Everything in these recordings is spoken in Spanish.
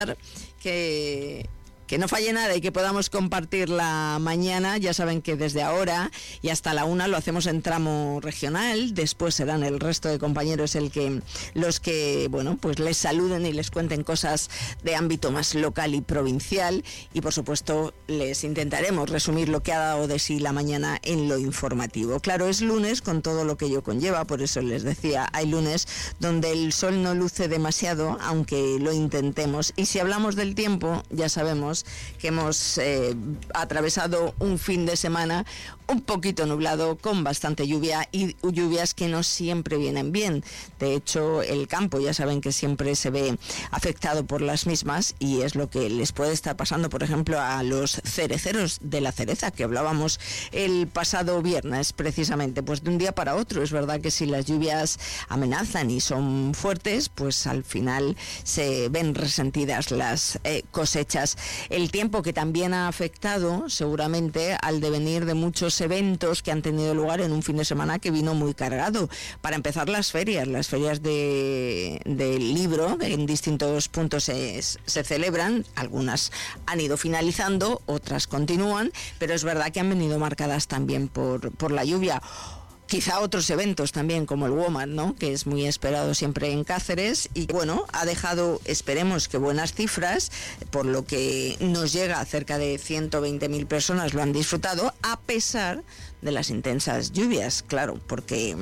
que no falle nada y que podamos compartir la mañana. Ya saben que desde ahora y hasta la 1 lo hacemos en tramo regional. Después serán el resto de compañeros los que pues les saluden y les cuenten cosas de ámbito más local y provincial. Y por supuesto les intentaremos resumir lo que ha dado de sí la mañana en lo informativo. Claro, es lunes con todo lo que ello conlleva, por eso les decía, hay lunes donde el sol no luce demasiado, aunque lo intentemos. Y si hablamos del tiempo, ya sabemos que hemos atravesado un fin de semana un poquito nublado, con bastante lluvia y lluvias que no siempre vienen bien. De hecho, el campo ya saben que siempre se ve afectado por las mismas, y es lo que les puede estar pasando, por ejemplo, a los cereceros de la cereza, que hablábamos el pasado viernes precisamente. Pues de un día para otro, es verdad que si las lluvias amenazan y son fuertes, pues al final se ven resentidas las cosechas. El tiempo que también ha afectado seguramente al devenir de muchos eventos que han tenido lugar en un fin de semana que vino muy cargado. Para empezar, las ferias del libro en distintos puntos se celebran. Algunas han ido finalizando, otras continúan, pero es verdad que han venido marcadas también por la lluvia. Quizá otros eventos también, como el WOMAD, ¿no?, que es muy esperado siempre en Cáceres, y ha dejado, esperemos que buenas cifras, por lo que nos llega, cerca de 120.000 personas lo han disfrutado, a pesar de las intensas lluvias, claro, porque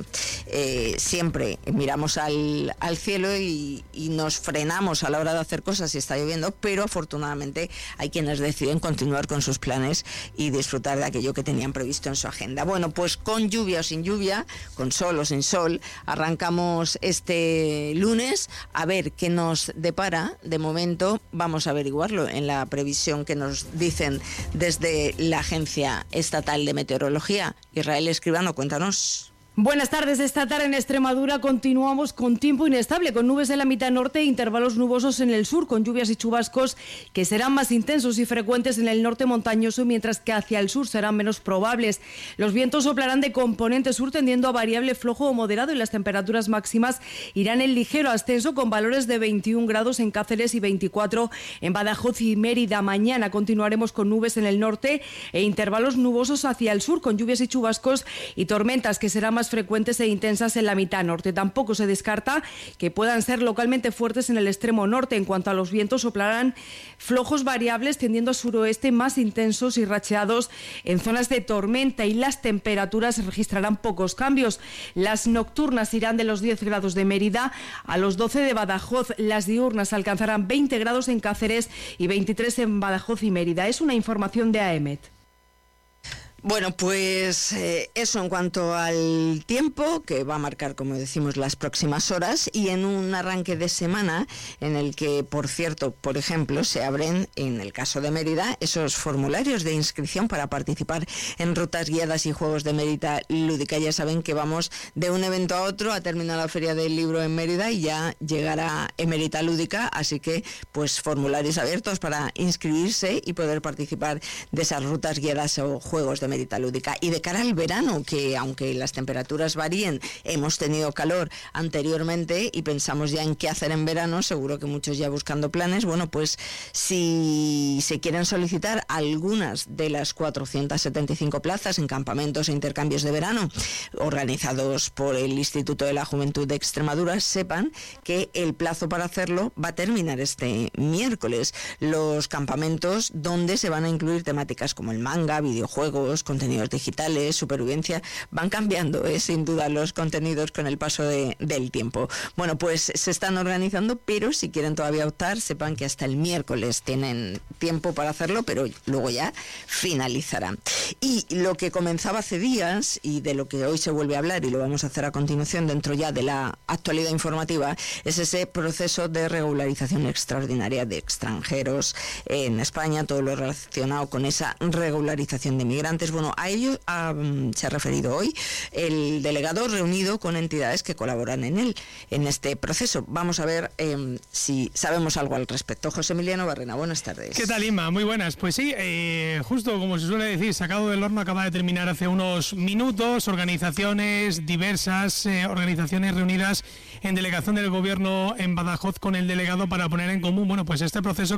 siempre miramos al cielo y nos frenamos a la hora de hacer cosas si está lloviendo, pero afortunadamente hay quienes deciden continuar con sus planes y disfrutar de aquello que tenían previsto en su agenda. Bueno, pues con lluvia o sin lluvia, con sol o sin sol, arrancamos este lunes a ver qué nos depara. De momento vamos a averiguarlo en la previsión que nos dicen desde la Agencia Estatal de Meteorología. Israel Escribano, cuéntanos. Buenas tardes. Esta tarde en Extremadura continuamos con tiempo inestable, con nubes en la mitad norte e intervalos nubosos en el sur, con lluvias y chubascos que serán más intensos y frecuentes en el norte montañoso, mientras que hacia el sur serán menos probables. Los vientos soplarán de componente sur, tendiendo a variable flojo o moderado, y las temperaturas máximas irán en ligero ascenso, con valores de 21 grados en Cáceres y 24 en Badajoz y Mérida. Mañana continuaremos con nubes en el norte e intervalos nubosos hacia el sur, con lluvias y chubascos y tormentas que serán más frecuentes e intensas en la mitad norte. Tampoco se descarta que puedan ser localmente fuertes en el extremo norte. En cuanto a los vientos, soplarán flojos variables, tendiendo a suroeste, más intensos y racheados en zonas de tormenta, y las temperaturas registrarán pocos cambios. Las nocturnas irán de los 10 grados de Mérida a los 12 de Badajoz. Las diurnas alcanzarán 20 grados en Cáceres y 23 en Badajoz y Mérida. Es una información de AEMET. Bueno, pues eso en cuanto al tiempo, que va a marcar, como decimos, las próximas horas, y en un arranque de semana en el que, por cierto, por ejemplo, se abren, en el caso de Mérida, esos formularios de inscripción para participar en rutas guiadas y juegos de Mérida Lúdica. Ya saben que vamos de un evento a otro, a terminar la Feria del Libro en Mérida y ya llegará Mérida Lúdica, así que pues formularios abiertos para inscribirse y poder participar de esas rutas guiadas o juegos de Mérida Lúdica. Y de cara al verano, que aunque las temperaturas varíen, hemos tenido calor anteriormente y pensamos ya en qué hacer en verano, seguro que muchos ya buscando planes. Bueno, pues si se quieren solicitar algunas de las 475 plazas en campamentos e intercambios de verano organizados por el Instituto de la Juventud de Extremadura, sepan que el plazo para hacerlo va a terminar este miércoles. Los campamentos donde se van a incluir temáticas como el manga, videojuegos, contenidos digitales, supervivencia, van cambiando, sin duda, los contenidos con el paso del tiempo. Bueno, pues se están organizando, pero si quieren todavía optar, sepan que hasta el miércoles tienen tiempo para hacerlo, pero luego ya finalizará. Y lo que comenzaba hace días, y de lo que hoy se vuelve a hablar, y lo vamos a hacer a continuación dentro ya de la actualidad informativa, es ese proceso de regularización extraordinaria de extranjeros en España, todo lo relacionado con esa regularización de migrantes. Entonces, bueno, a ello se ha referido hoy el delegado reunido con entidades que colaboran en este proceso. Vamos a ver si sabemos algo al respecto. José Emiliano Barrena, buenas tardes. ¿Qué tal, Inma? Muy buenas. Pues sí, justo como se suele decir, sacado del horno, acaba de terminar hace unos minutos. Organizaciones diversas, organizaciones reunidas en delegación del Gobierno en Badajoz con el delegado para poner en común, bueno, pues este proceso